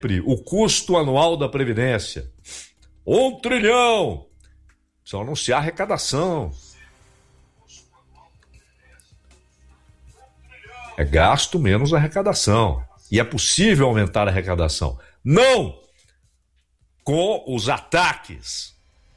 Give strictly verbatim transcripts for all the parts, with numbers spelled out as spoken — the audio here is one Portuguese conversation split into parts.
o custo anual da Previdência. Um trilhão. Só anunciar a arrecadação. É gasto menos arrecadação. E é possível aumentar a arrecadação. Não com os ataques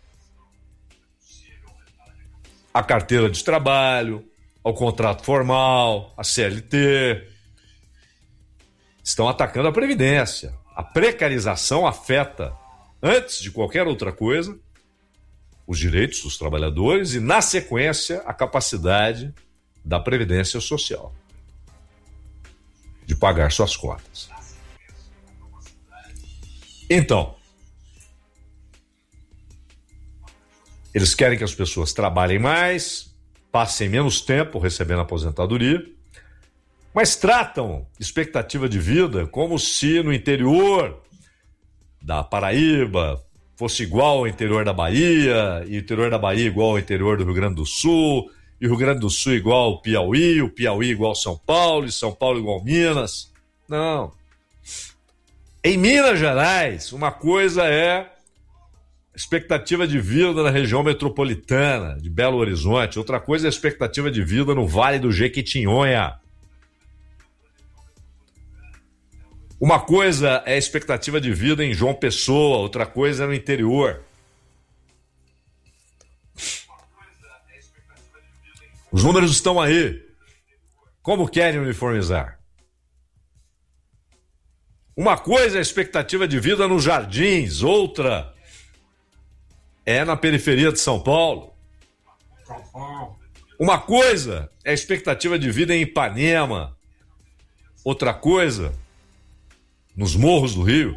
à carteira de trabalho, ao contrato formal, à C L T. Estão atacando a Previdência. A precarização afeta, antes de qualquer outra coisa, os direitos dos trabalhadores e, na sequência, a capacidade da Previdência Social de pagar suas contas. Então, eles querem que as pessoas trabalhem mais, passem menos tempo recebendo aposentadoria, mas tratam expectativa de vida como se no interior da Paraíba fosse igual ao interior da Bahia, e o interior da Bahia igual ao interior do Rio Grande do Sul, e o Rio Grande do Sul igual ao Piauí, o Piauí igual ao São Paulo, e São Paulo igual ao Minas. Não. Em Minas Gerais, uma coisa é expectativa de vida na região metropolitana de Belo Horizonte, outra coisa é a expectativa de vida no Vale do Jequitinhonha. Uma coisa é a expectativa de vida em João Pessoa, outra coisa é no interior. Os números estão aí. Como querem uniformizar? Uma coisa é a expectativa de vida nos Jardins, outra é na periferia de São Paulo. Uma coisa é a expectativa de vida em Ipanema, outra coisa nos morros do Rio.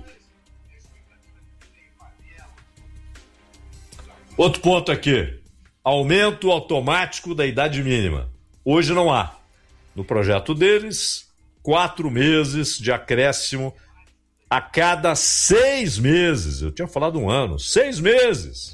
Outro ponto aqui, aumento automático da idade mínima. Hoje não há. No projeto deles, quatro meses de acréscimo a cada seis meses. Eu tinha falado um ano. Seis meses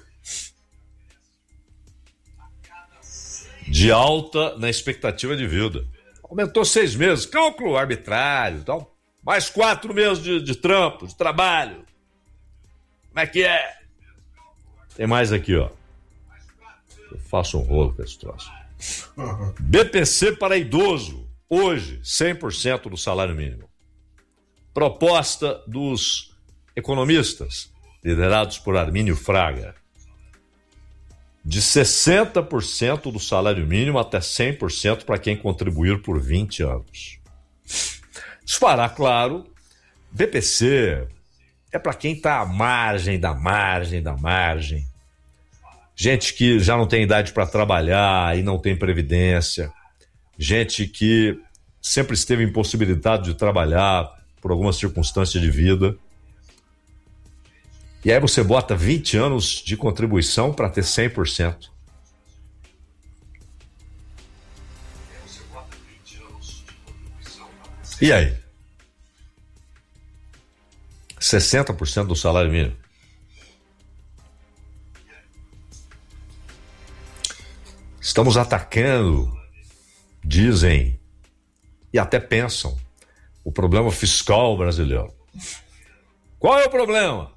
de alta na expectativa de vida. Aumentou seis meses. Cálculo arbitrário e tal. Mais quatro meses de, de trampo, de trabalho. Como é que é? Tem mais aqui, ó. Eu faço um rolo com esse troço. B P C para idoso. Hoje, cem por cento do salário mínimo. Proposta dos economistas, liderados por Armínio Fraga. De sessenta por cento do salário mínimo até cem por cento para quem contribuir por vinte anos. Isso fará, claro, B P C é para quem está à margem da margem da margem. Gente que já não tem idade para trabalhar e não tem previdência. Gente que sempre esteve impossibilitado de trabalhar por alguma circunstância de vida. E aí você bota vinte anos de contribuição para ter cem por cento. E aí? sessenta por cento do salário mínimo. Estamos atacando, dizem, e até pensam, o problema fiscal brasileiro. Qual é o problema?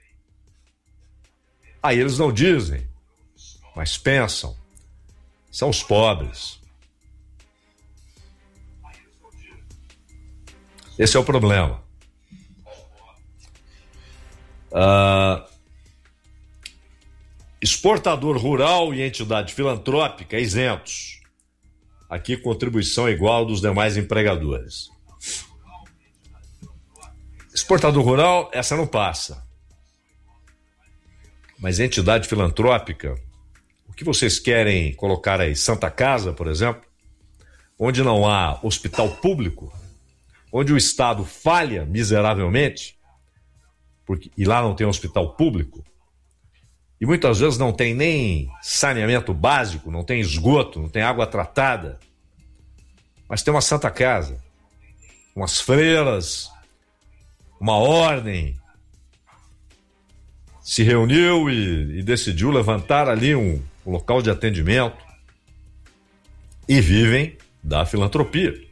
Aí eles não dizem, mas pensam. São os pobres. Esse é o problema. Uh, exportador rural e entidade filantrópica isentos. Aqui contribuição igual dos demais empregadores. Exportador rural, essa não passa. Mas entidade filantrópica, o que vocês querem colocar aí? Santa Casa, por exemplo, onde não há hospital público, onde o Estado falha miseravelmente, porque, e lá não tem hospital público, e muitas vezes não tem nem saneamento básico, não tem esgoto, não tem água tratada, mas tem uma Santa Casa, umas freiras, uma ordem, se reuniu e, e decidiu levantar ali um, um local de atendimento e vivem da filantropia.